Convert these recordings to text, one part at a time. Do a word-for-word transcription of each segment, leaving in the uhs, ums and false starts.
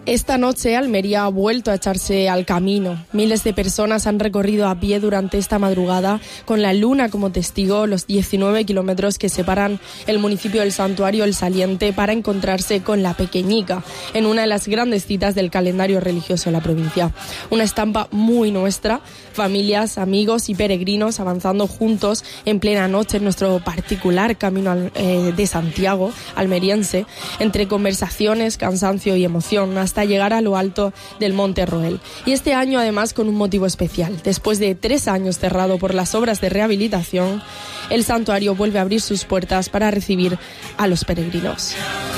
Esta noche Almería ha vuelto a echarse al camino. Miles de personas han recorrido a pie durante esta madrugada, con la luna como testigo, los diecinueve kilómetros que separan el municipio del Santuario El Saliente para encontrarse con la Pequeñica, en una de las grandes citas del calendario religioso de la provincia. Una estampa muy nuestra, familias, amigos y peregrinos avanzando juntos en plena noche en nuestro particular camino al, eh, de Santiago, almeriense, entre conversaciones, cansancio y emoción, hasta llegar a lo alto del Monte Roel. Y este año además con un motivo especial. Después de tres años cerrado por las obras de rehabilitación, el santuario vuelve a abrir sus puertas para recibir a los peregrinos.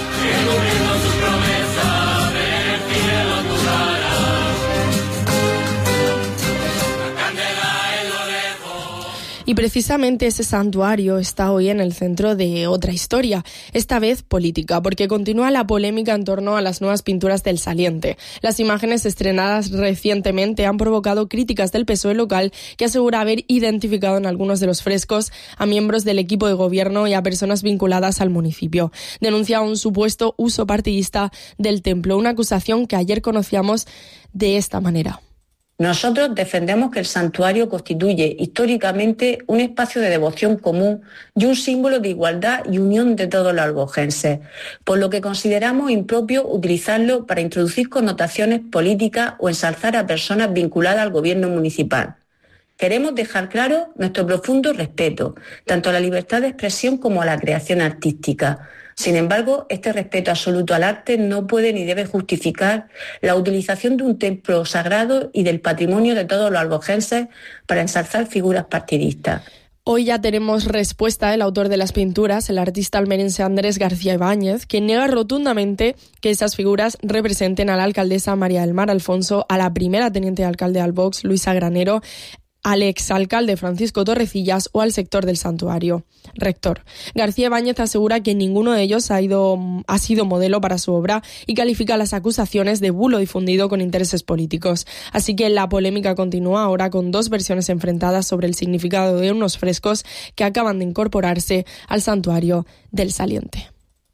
Y precisamente ese santuario está hoy en el centro de otra historia, esta vez política, porque continúa la polémica en torno a las nuevas pinturas del Saliente. Las imágenes estrenadas recientemente han provocado críticas del P S O E local, que asegura haber identificado en algunos de los frescos a miembros del equipo de gobierno y a personas vinculadas al municipio. Denuncia un supuesto uso partidista del templo, una acusación que ayer conocíamos de esta manera. Nosotros defendemos que el santuario constituye históricamente un espacio de devoción común y un símbolo de igualdad y unión de todos los albogenses, por lo que consideramos impropio utilizarlo para introducir connotaciones políticas o ensalzar a personas vinculadas al gobierno municipal. Queremos dejar claro nuestro profundo respeto, tanto a la libertad de expresión como a la creación artística. Sin embargo, este respeto absoluto al arte no puede ni debe justificar la utilización de un templo sagrado y del patrimonio de todos los albogenses para ensalzar figuras partidistas. Hoy ya tenemos respuesta del autor de las pinturas, el artista almeriense Andrés García Ibáñez, que niega rotundamente que esas figuras representen a la alcaldesa María del Mar Alfonso, a la primera teniente de alcalde del Vox, Luisa Granero, al exalcalde Francisco Torrecillas o al sector del santuario rector. García Ibáñez asegura que ninguno de ellos ha, ido, ha sido modelo para su obra y califica las acusaciones de bulo difundido con intereses políticos. Así que la polémica continúa ahora con dos versiones enfrentadas sobre el significado de unos frescos que acaban de incorporarse al santuario del Saliente.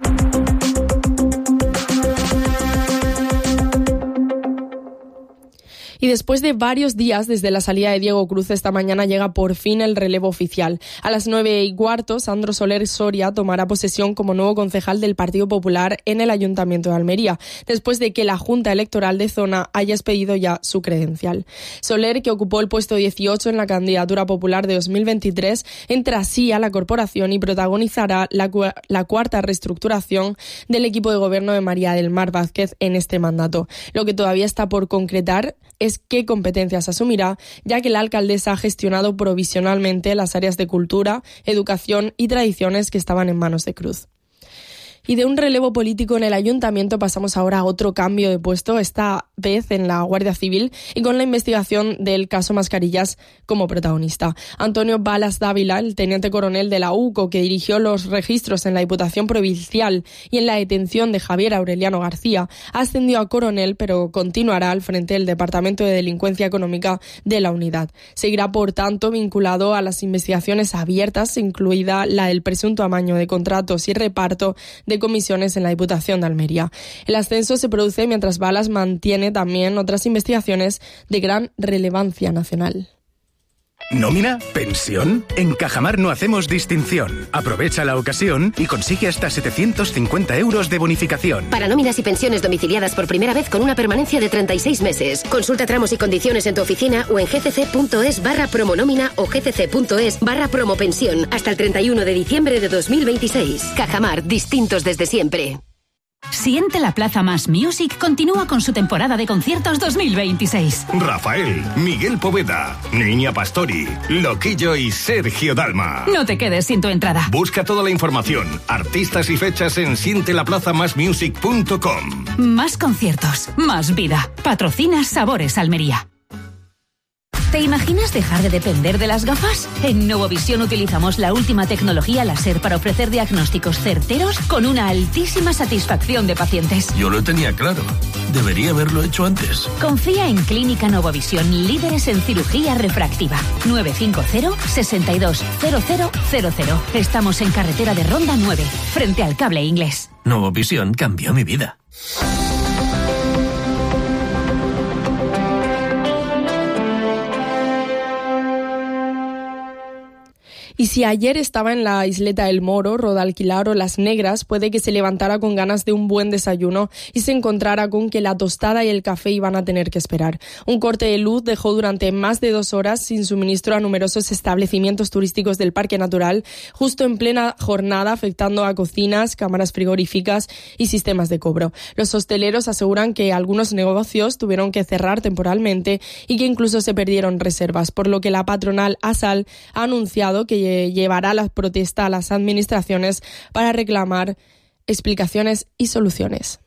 Y después de varios días desde la salida de Diego Cruz, esta mañana llega por fin el relevo oficial. A las nueve y cuarto, Sandro Soler Soria tomará posesión como nuevo concejal del Partido Popular en el Ayuntamiento de Almería, después de que la Junta Electoral de Zona haya expedido ya su credencial. Soler, que ocupó el puesto dieciocho en la candidatura popular de dos mil veintitrés, entra así a la corporación y protagonizará la, cu- la cuarta reestructuración del equipo de gobierno de María del Mar Vázquez en este mandato. Lo que todavía está por concretar es qué competencias asumirá, ya que la alcaldesa ha gestionado provisionalmente las áreas de cultura, educación y tradiciones que estaban en manos de Cruz. Y de un relevo político en el ayuntamiento pasamos ahora a otro cambio de puesto, esta vez en la Guardia Civil y con la investigación del caso Mascarillas como protagonista. Antonio Balas Dávila, el teniente coronel de la U C O que dirigió los registros en la Diputación Provincial y en la detención de Javier Aureliano García, ascendió a coronel, pero continuará al frente del Departamento de Delincuencia Económica de la unidad. Seguirá, por tanto, vinculado a las investigaciones abiertas, incluida la del presunto amaño de contratos y reparto de comisiones en la Diputación de Almería. El ascenso se produce mientras Balas mantiene también otras investigaciones de gran relevancia nacional. ¿Nómina? ¿Pensión? En Cajamar no hacemos distinción. Aprovecha la ocasión y consigue hasta setecientos cincuenta euros de bonificación. Para nóminas y pensiones domiciliadas por primera vez con una permanencia de treinta y seis meses. Consulta tramos y condiciones en tu oficina o en gcc.es barra promonómina o gcc.es barra promopensión hasta el treinta y uno de diciembre de dos mil veintiséis. Cajamar, distintos desde siempre. Siente la Plaza Más Music continúa con su temporada de conciertos dos mil veintiséis. Rafael, Miguel Poveda, Niña Pastori, Loquillo y Sergio Dalma. No te quedes sin tu entrada. Busca toda la información, artistas y fechas en siente la plaza más music punto com. Más conciertos, más vida. Patrocina Sabores Almería. ¿Te imaginas dejar de depender de las gafas? En Novovisión utilizamos la última tecnología láser para ofrecer diagnósticos certeros con una altísima satisfacción de pacientes. Yo lo tenía claro. Debería haberlo hecho antes. Confía en Clínica Novovisión, líderes en cirugía refractiva. nueve cinco cero, seis dos, cero cero cero cero. Estamos en carretera de Ronda nueve, frente al Cable Inglés. Novovisión cambió mi vida. Y si ayer estaba en la isleta del Moro, Rodalquilar o Las Negras, puede que se levantara con ganas de un buen desayuno y se encontrara con que la tostada y el café iban a tener que esperar. Un corte de luz dejó durante más de dos horas sin suministro a numerosos establecimientos turísticos del Parque Natural, justo en plena jornada, afectando a cocinas, cámaras frigoríficas y sistemas de cobro. Los hosteleros aseguran que algunos negocios tuvieron que cerrar temporalmente y que incluso se perdieron reservas, por lo que la patronal ASAL ha anunciado que llevará la protesta a las administraciones para reclamar explicaciones y soluciones.